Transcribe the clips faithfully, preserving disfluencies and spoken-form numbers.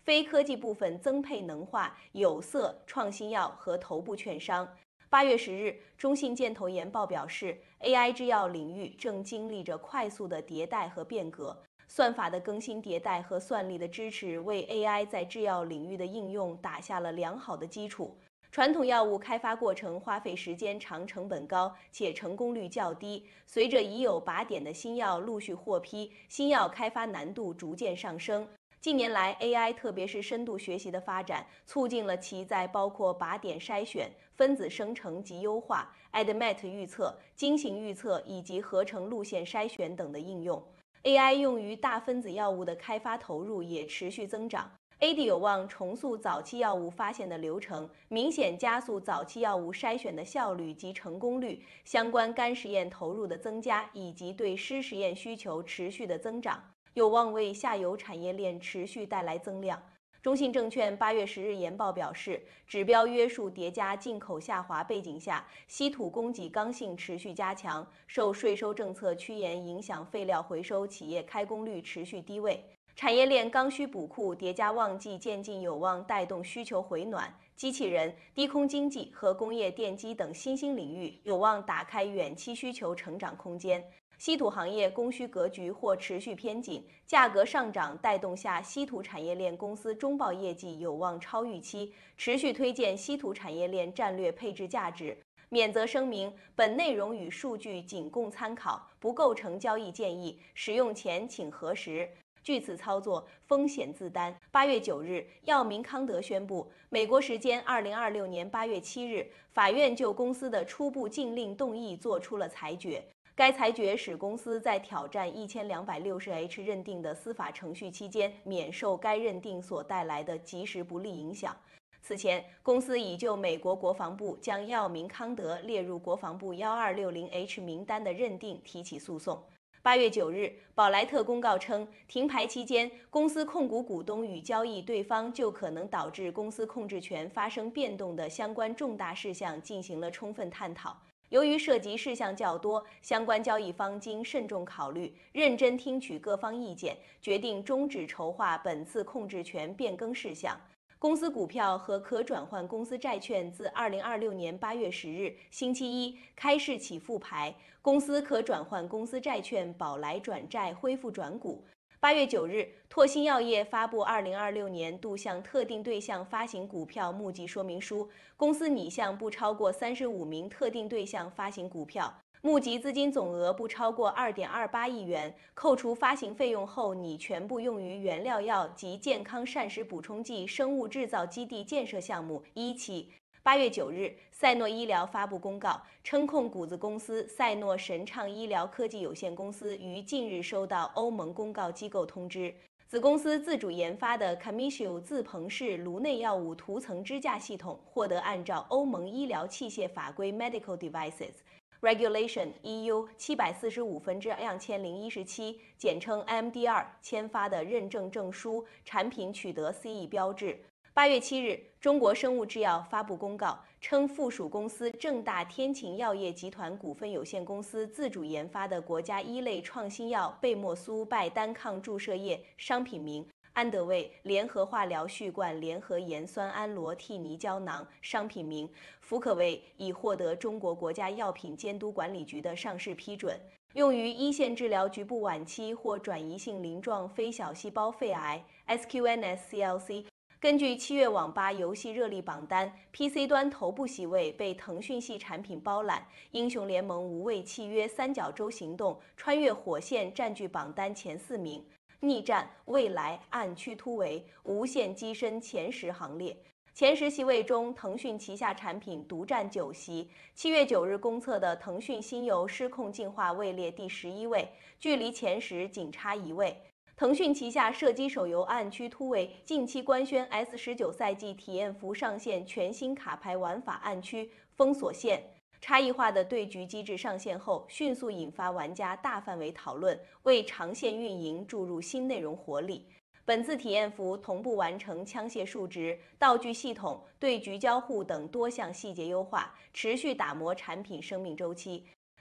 非科技部分增配能化、有色、创新药和头部券商。八月十日，中信建投研报表示 ，A I 制药领域正经历着快速的迭代和变革。算法的更新迭代和算力的支持，为 A I 在制药领域的应用打下了良好的基础。传统药物开发过程花费时间长、成本高，且成功率较低。随着已有靶点的新药陆续获批，新药开发难度逐渐上升。近年来 ，A I 特别是深度学习的发展，促进了其在包括靶点筛选、分子生成及优化、A D M E T 预测、经形预测以及合成路线筛选等的应用。A I 用于大分子药物的开发投入也持续增长。A D 有望重塑早期药物发现的流程，明显加速早期药物筛选的效率及成功率。相关干实验投入的增加，以及对湿实验需求持续的增长，有望为下游产业链持续带来增量。中信证券八月十日研报表示，指标约束叠加进口下滑背景下，稀土供给刚性持续加强，受税收政策趋严影响，废料回收企业开工率持续低位。产业链刚需补库叠加旺季渐进，有望带动需求回暖。机器人、低空经济和工业电机等新兴领域有望打开远期需求成长空间。稀土行业供需格局或持续偏紧，价格上涨带动下，稀土产业链公司中报业绩有望超预期，持续推荐稀土产业链战略配置价值。免责声明：本内容与数据仅供参考，不构成交易建议，使用前请核实。据此操作，风险自担。八月九日，药明康德宣布，美国时间二零二六年八月七日，法院就公司的初步禁令动议作出了裁决。该裁决使公司在挑战一千两百六十 H 认定的司法程序期间，免受该认定所带来的即时不利影响。此前，公司已就美国国防部将药明康德列入国防部一二六零 H 名单的认定提起诉讼。八月九日，宝莱特公告称，停牌期间，公司控股股东与交易对方就可能导致公司控制权发生变动的相关重大事项进行了充分探讨。由于涉及事项较多，相关交易方经慎重考虑，认真听取各方意见，决定终止筹划本次控制权变更事项。公司股票和可转换公司债券自二零二六年八月十日星期一开市起复牌，公司可转换公司债券宝来转债恢复转股。八月九日，拓新药业发布二零二六年度向特定对象发行股票募集说明书，公司拟向不超过三十五名特定对象发行股票。募集资金总额不超过 二点二八亿元，扣除发行费用后，拟全部用于原料药及健康膳食补充剂生物制造基地建设项目一期。八月九日，赛诺医疗发布公告称，控股子公司赛诺神畅医疗科技有限公司于近日收到欧盟公告机构通知，子公司自主研发的 Camisio 自膨式颅内药物涂层支架系统获得按照欧盟医疗器械法规 Medical Devices。Regulation E U 七百四十五分之两千零一十七，简称 M D R 签发的认证证书，产品取得 C E 标志。八月七日，中国生物制药发布公告称，附属公司正大天晴药业集团股份有限公司自主研发的国家一类创新药贝莫苏拜单抗注射液商品名安德卫联合化疗续罐联合盐酸氨罗替尼胶囊商品名福可卫已获得中国国家药品监督管理局的上市批准，用于一线治疗局部晚期或转移性鳞状非小细胞肺癌 S Q N S C L C。根据七月网吧游戏热力榜单 ，P C 端头部席位被腾讯系产品包揽，英雄联盟无畏契约三角洲行动、穿越火线占据榜单前四名。逆战、未来、暗区突围、无限跻身前十行列。前十席位中，腾讯旗下产品独占九席。七月九日公测的腾讯新游失控进化位列第十一位，距离前十仅差一位。腾讯旗下射击手游《暗区突围》近期官宣 S 十九 赛季体验服上线全新卡牌玩法暗区封锁线，差异化的对局机制上线后，迅速引发玩家大范围讨论，为长线运营注入新内容活力。本次体验服同步完成枪械数值、道具系统、对局交互等多项细节优化，持续打磨产品生命周期。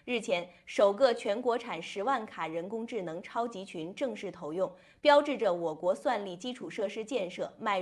日前，首个全国产十万卡人工智能超级群正式投用，标志着我国算力基础设施建设迈